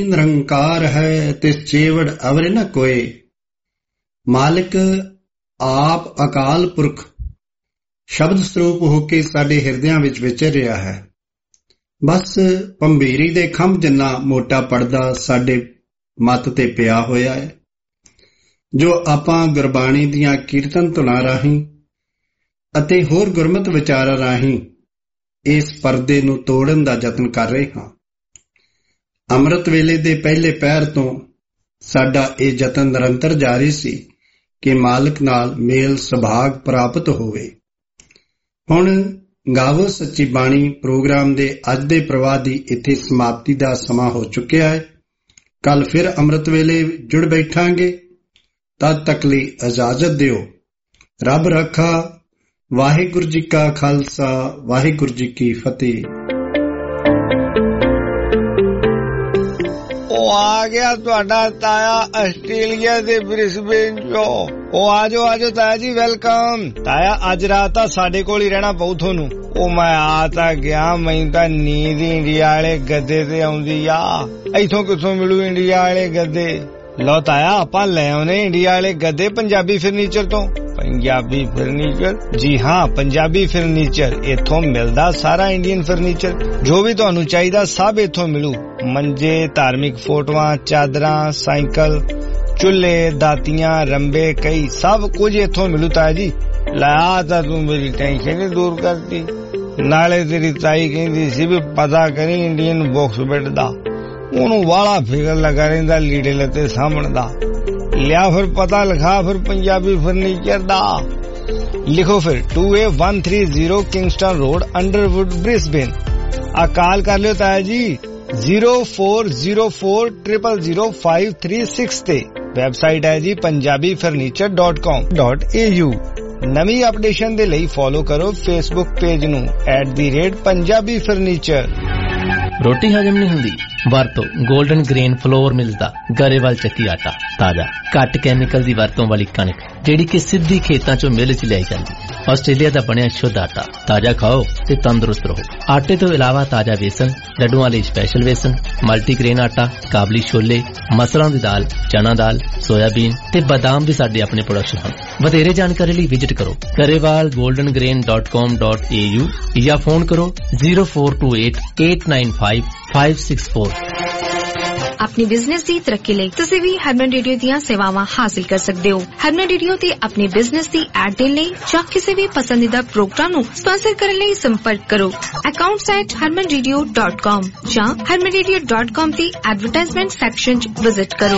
ਨਿਰੰਕਾਰ ਹੈ ਤਿਸ ਚੇਵੜ ਅਵਰ ਨ ਕੋਏ। ਮਾਲਕ ਆਪ ਅਕਾਲ ਪੁਰਖ ਸ਼ਬਦ ਸਰੂਪ ਹੋ ਕੇ ਸਾਡੇ ਹਿਰਦਿਆਂ ਵਿੱਚ ਵਿਚਰ ਰਿਹਾ ਹੈ। ਬਸ ਭੰਬੀਰੀ ਦੇ ਖੰਭ ਜਿੰਨਾ ਮੋਟਾ ਪਰਦਾ ਸਾਡੇ ਮੱਤ ਤੇ ਪਿਆ ਹੋਇਆ ਹੈ, ਜੋ ਆਪਾਂ ਗੁਰਬਾਣੀ ਦੀਆਂ ਕੀਰਤਨ ਧੁਨਾਂ ਰਾਹੀਂ ਅਤੇ ਹੋਰ ਗੁਰਮਤਿ ਵਿਚਾਰਾਂ ਰਾਹੀਂ ਇਸ ਪਰਦੇ ਨੂੰ ਤੋੜਨ ਦਾ ਯਤਨ ਕਰ ਰਹੇ ਹਾਂ। ਅੰਮ੍ਰਿਤ ਵੇਲੇ ਦੇ ਪਹਿਲੇ ਪਹਿਰ ਤੋਂ ਸਾਡਾ ਇਹ ਯਤਨ ਨਿਰੰਤਰ ਜਾਰੀ ਸੀ ਕਿ ਮਾਲਕ ਨਾਲ ਮੇਲ ਸੁਭਾਗ ਪ੍ਰਾਪਤ ਹੋਵੇ। ਹੁਣ ਗਾਵੋ ਸੱਚੀ ਬਾਣੀ ਪ੍ਰੋਗਰਾਮ ਦੇ ਅੱਜ ਦੇ ਪ੍ਰਵਾਹ ਦੀ ਇੱਥੇ ਸਮਾਪਤੀ ਦਾ ਸਮਾਂ ਹੋ ਚੁੱਕਿਆ ਹੈ। ਕੱਲ ਫਿਰ ਅੰਮ੍ਰਿਤ ਵੇਲੇ ਜੁੜ ਬੈਠਾਂਗੇ। ਤਦ ਤੱਕ ਲਈ ਇਜਾਜ਼ਤ ਦਿਓ। ਰੱਬ ਰਾਖਾ। ਵਾਹਿਗੁਰੂ ਜੀ ਕਾ ਖਾਲਸਾ, ਵਾਹਿਗੁਰੂ ਜੀ ਕੀ ਫਤਿਹ। ਉਹ ਆ ਗਿਆ ਤੁਹਾਡਾ ਤਾਇਆ ਆਸਟ੍ਰੇਲੀਆ ਦੇ ਬ੍ਰਿਸਬੇਨ ਚੋਂ। ਉਹ ਆਜੋ ਤਾਇਆ ਜੀ, ਵੈਲਕਮ। ਤਾਇਆ ਅੱਜ ਰਾਤ ਤਾਂ ਸਾਡੇ ਕੋਲ ਹੀ ਰਹਿਣਾ ਪਊ ਤੁਹਾਨੂੰ। ਉਹ ਮੈਂ ਆ ਤਾਂ ਗਿਆ, ਮੈਨੂੰ ਤਾਂ ਨੀਂਦ ਇੰਡੀਆ ਵਾਲੇ ਗੱਦੇ ਤੇ ਆਉਂਦੀ ਆ। ਇੱਥੋਂ ਕਿੱਥੋਂ ਮਿਲੂ ਇੰਡੀਆ ਵਾਲੇ ਗੱਦੇ? ਲਓ ਤਾਇਆ, ਆਪਾਂ ਲੈ ਆਉਨੇ ਇੰਡੀਆ ਵਾਲੇ ਗੱਦੇ ਪੰਜਾਬੀ ਫਰਨੀਚਰ ਤੋਂ। ਪੰਜਾਬੀ ਫਰਨੀਚਰ? ਜੀ ਹਾਂ, ਪੰਜਾਬੀ ਫਰਨੀਚਰ। ਇੱਥੋਂ ਮਿਲਦਾ ਸਾਰਾ ਇੰਡੀਅਨ ਫਰਨੀਚਰ, ਜੋ ਵੀ ਤੁਹਾਨੂੰ ਚਾਹੀਦਾ ਸਭ ਇੱਥੋਂ ਮਿਲੂ। ਮੰਜੇ, ਧਾਰਮਿਕ ਫੋਟੋਆਂ, ਚਾਦਰਾਂ, ਸਾਈਕਲ, ਚੁੱਲ੍ਹੇ, ਦਾਤੀਆਂ, ਰੰਬੇ, ਕਈ ਸਭ ਕੁਝ ਇੱਥੋਂ ਮਿਲੂ ਤਾਇਆ ਜੀ। ਲਾ ਤਾਂ ਤੂੰ ਮੇਰੀ ਟੈਨਸ਼ਨ ਹੀ ਦੂਰ ਕਰਤੀ। ਨਾਲੇ ਤੇਰੀ ਤਾਈ ਕਹਿੰਦੀ ਸੀ ਵੀ ਪਤਾ ਕਰੀ ਇੰਡੀਅਨ ਬਾਕਸ ਬੈੱਡ ਦਾ, ਉਹਨੂੰ ਵਾਲਾ ਫਿਕਰ ਲੱਗਾ ਰਹਿੰਦਾ ਲੀੜੇ ਲੱਤੇ ਸਾਂਭਣ ਦਾ। ਲਿਆ ਫਿਰ ਪਤਾ ਲਿਖਾ ਫਿਰ ਪੰਜਾਬੀ ਫਰਨੀਚਰ ਦਾ। ਲਿਖੋ ਫਿਰ 2830 ਕਿੰਗਸਟਨ ਰੋਡ, ਅੰਡਰਵੁੱਡ, ਬ੍ਰਿਸਬੇਨ। ਆ ਕਾਲ ਕਰ ਲਿਓ ਤਾਇਆ ਜੀ 0404000536 ਤੇ। ਵੈਬਸਾਈਟ ਹੈ ਜੀ punjabifurniture.com.au। ਨਵੀਂ ਅਪਡੇਸ਼ਨ ਦੇ ਲਈ ਫੋਲੋ ਕਰੋ ਫੇਸਬੁੱਕ ਪੇਜ ਨੂੰ @ਪੰਜਾਬੀ ਫਰਨੀਚਰ। ਰੋਟੀ ਹਜਮ ਨਹੀਂ ਹੁੰਦੀ? ਵਰਤੋ ਗੋਲਡਨ ਗ੍ਰੇਨ ਫਲੋਰ ਮਿਲਦਾ ਗਰੇਵਾਲ ਚੱਕੀ ਆਟਾ। ਤਾਜ਼ਾ ਘੱਟ ਕੈਮੀਕਲ ਦੀ ਵਰਤੋਂ ਵਾਲੀ ਕਣਕ, ਜਿਹੜੀ ਕਿ ਸਿੱਧੀ ਖੇਤਾਂ ਚੋਂ ਮਿਲ ਚ ਲਿਆਈ ਜਾਂਦੀ। ਆਸਟ੍ਰੇਲੀਆ ਦਾ ਬਣਿਆ ਸ਼ੁੱਧ ਆਟਾ। ਤਾਜ਼ਾ ਖਾਓ ਤੇ ਤੰਦਰੁਸਤ ਰਹੋ। ਆਟੇ ਤੋਂ ਇਲਾਵਾ ਤਾਜ਼ਾ ਵੇਸਣ, ਲੱਡੂਆਂ ਲਈ ਸਪੈਸ਼ਲ ਵੇਸਣ, ਮਲਟੀਗ੍ਰੇਨ ਆਟਾ, ਕਾਬਲੀ ਛੋਲੇ, ਮਸਰਾਂ ਦੀ ਦਾਲ, ਚਨਾ ਦਾਲ, ਸੋਇਆਬੀਨ ਤੇ ਬਾਦਾਮ ਵੀ ਸਾਡੇ ਆਪਣੇ ਪ੍ਰੋਡਕਸ਼ਨ ਹਨ। ਵਧੇਰੇ ਜਾਣਕਾਰੀ ਲਈ ਵਿਜ਼ਿਟ ਕਰੋ garewalgoldengrain.com.au ਜਾਂ ਫੋਨ ਕਰੋ 0428895564। अपनी बिजनेस की तरक्की ਲਈ ਤੁਸੀਂ ਵੀ ਹਰਮਨ ਰੇਡੀਓ ਦੀਆਂ ਸੇਵਾਵਾਂ ਹਾਸਲ ਕਰ ਸਕਦੇ ਹੋ। ਹਰਮਨ ਰੇਡੀਓ ਤੇ ਆਪਣੇ ਬਿਜ਼ਨਸ ਦੀ ਐਡ ਦੇਣ ਲਈ ਜਾਂ ਕਿਸੇ ਵੀ ਪਸੰਦੀਦਾ ਪ੍ਰੋਗਰਾਮ ਨੂੰ ਸਪਾਂਸਰ ਕਰਨ ਲਈ ਸੰਪਰਕ ਕਰੋ accounts@harmanradio.com ਜਾਂ harmanradio.com ਦੀ ਐਡਵਰਟਾਈਜ਼ਮੈਂਟ ਸੈਕਸ਼ਨ 'ਚ ਵਿਜ਼ਿਟ ਕਰੋ।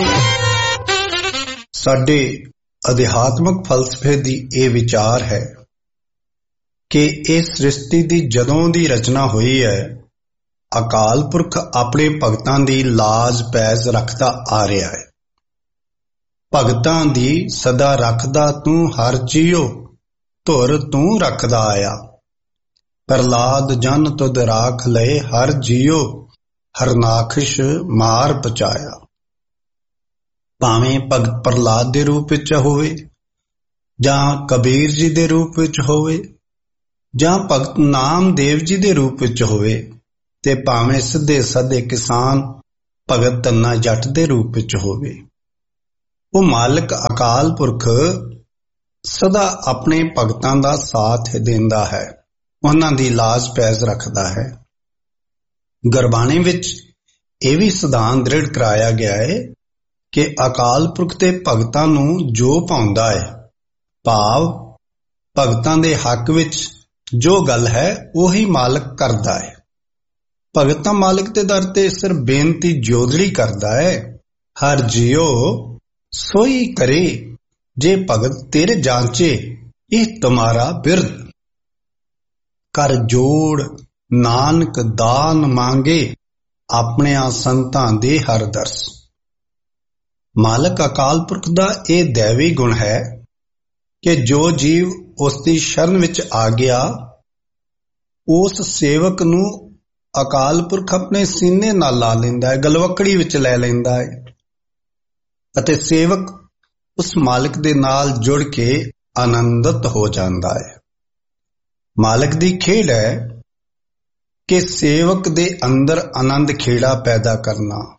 ਸਾਡੇ ਅਧਿਆਤਮਕ ਫਲਸਫੇ ਦੀ ਇਹ ਵਿਚਾਰ ਹੈ ਕਿ ਇਸ ਸ੍ਰਿਸ਼ਟੀ ਦੀ ਜਦੋਂ ਦੀ ਰਚਨਾ ਹੋਈ ਹੈ, ਅਕਾਲ ਪੁਰਖ ਆਪਣੇ ਭਗਤਾਂ ਦੀ ਲਾਜ ਪੈਜ ਰੱਖਦਾ ਆ ਰਿਹਾ ਹੈ। ਭਗਤਾਂ ਦੀ ਸਦਾ ਰੱਖਦਾ ਤੂੰ ਹਰ ਜੀਓ, ਧੁਰ ਤੂੰ ਰੱਖਦਾ ਆਇਆ। ਪ੍ਰਹਲਾਦ ਜਨ ਤੁਧ ਰਾਖ ਲਏ ਹਰ ਜੀਓ, ਹਰਨਾਖਸ਼ ਮਾਰ ਬਚਾਇਆ। ਭਾਵੇਂ ਭਗਤ ਪ੍ਰਹਲਾਦ ਦੇ ਰੂਪ ਵਿੱਚ ਹੋਵੇ, ਜਾਂ ਕਬੀਰ ਜੀ ਦੇ ਰੂਪ ਵਿੱਚ ਹੋਵੇ, ਜਾਂ ਭਗਤ ਨਾਮਦੇਵ ਜੀ ਦੇ ਰੂਪ ਵਿੱਚ ਹੋਵੇ, ਤੇ ਭਾਵੇਂ ਸਿੱਧੇ ਸਾਦੇ ਕਿਸਾਨ ਭਗਤ ਧੰਨਾ ਜੱਟ ਦੇ ਰੂਪ ਵਿੱਚ ਹੋਵੇ, ਉਹ ਮਾਲਕ ਅਕਾਲ ਪੁਰਖ ਸਦਾ ਆਪਣੇ ਭਗਤਾਂ ਦਾ ਸਾਥ ਦਿੰਦਾ ਹੈ, ਉਹਨਾਂ ਦੀ ਲਾਜ ਪੈਜ ਰੱਖਦਾ ਹੈ। ਗੁਰਬਾਣੀ ਵਿੱਚ ਇਹ ਵੀ ਸਿਧਾਂਤ ਦ੍ਰਿੜ ਕਰਾਇਆ ਗਿਆ ਹੈ ਕਿ ਅਕਾਲ ਪੁਰਖ ਤੇ ਭਗਤਾਂ ਨੂੰ ਜੋ ਪਾਉਂਦਾ ਹੈ, ਭਾਵ ਭਗਤਾਂ ਦੇ ਹੱਕ ਵਿੱਚ ਜੋ ਗੱਲ ਹੈ ਉਹੀ ਮਾਲਕ ਕਰਦਾ ਹੈ। ਭਗਤ ਤਾਂ ਮਾਲਕ ਦੇ ਦਰ ਤੇ ਸਿਰਫ ਬੇਨਤੀ ਜੋਦੜੀ ਕਰਦਾ ਹੈ, ਹਰ ਜੀਓ ਸੋਈ ਕਰੇ ਜੇ ਭਗਤ ਤੇਰੇ ਜਾਂਚੇ ਇਹ ਤੁਮਾਰਾ ਬਿਰਦ। ਕਰ ਜੋੜ ਨਾਨਕ ਦਾਨ ਮੰਗੇ ਆਪਣਿਆਂ ਸੰਤਾਂ ਦੇ ਹਰ ਦਰਸ। ਮਾਲਕ ਅਕਾਲ ਪੁਰਖ ਦਾ ਇਹ ਦੈਵੀ ਗੁਣ ਹੈ ਕਿ ਜੋ ਜੀਵ ਉਸ ਦੀ ਸ਼ਰਨ ਵਿੱਚ ਆ ਗਿਆ, ਉਸ ਸੇਵਕ ਨੂੰ ਅਕਾਲ ਪੁਰਖ ਆਪਣੇ ਸੀਨੇ ਨਾਲ ਲਾ ਲੈਂਦਾ ਹੈ, ਗਲਵੱਕੜੀ ਵਿੱਚ ਲੈ ਲੈਂਦਾ ਹੈ, ਅਤੇ ਸੇਵਕ ਉਸ ਮਾਲਕ ਦੇ ਨਾਲ ਜੁੜ ਕੇ ਆਨੰਦਿਤ ਹੋ ਜਾਂਦਾ ਹੈ। ਮਾਲਕ ਦੀ ਖੇਡ ਹੈ ਕਿ ਸੇਵਕ ਦੇ ਅੰਦਰ ਆਨੰਦ ਖੇੜਾ ਪੈਦਾ ਕਰਨਾ,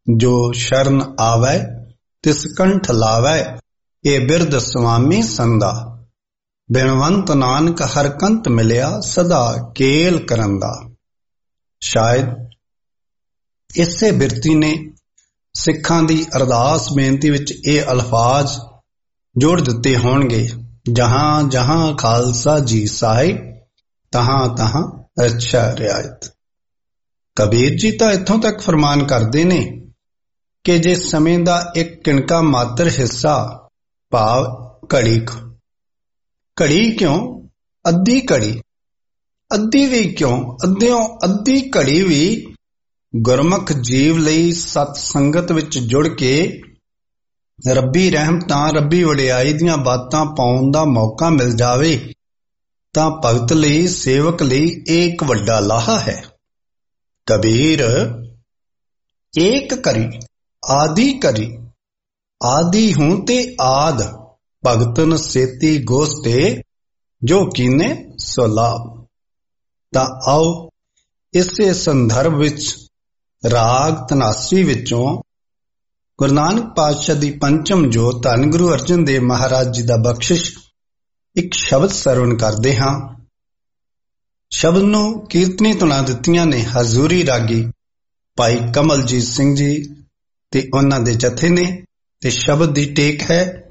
जो शरण आवै तिस कंठ लावै, ये बिरद स्वामी संदा। बिनवंत नानक हर कंत मिलिया, सदा केल करंदा। शायद इसे बिरती ने सिखां दी अरदास बेनती विच ये अल्फाज जोड़ दिते होणगे, जहां जहां खालसा जी साहिब, तहां तहां रक्षा रियायत। कबीर जी तो इत्थों तक फरमान करते ने कि जे समय दा एक किणका मात्र हिस्सा, भाव घड़ी, घड़ी क्यों अद्धी घड़ी, अद्धी भी क्यों, अद्धियों अद्धी घड़ी भी गुरमुख जीव लई सत संगत विच जुड़ के रब्बी रहमतां, रब्बी वडियाई दियां बातां पाउण दा मौका मिल जावे तां भगत लई, सेवक लई एक वड्डा लाहा है। कबीर एक करी आदि करी, आदि हूं ते आद, भगतन सेती गोस्ते, जो कीने सो लाभ। तां आओ इसे संदर्भ विच राग धनासी विचों गुरु नानक पातशाह दी पंचम जोत धन गुरु अर्जन देव महाराज जी दा बख्शिश एक शब्द सरवण करदे हां। शब्द नूं कीर्तनी धुनां दित्तियां ने हजूरी रागी भाई कमलजीत सिंह जी ते उन्हां दे जथे ने, ते शब्द दी टेक है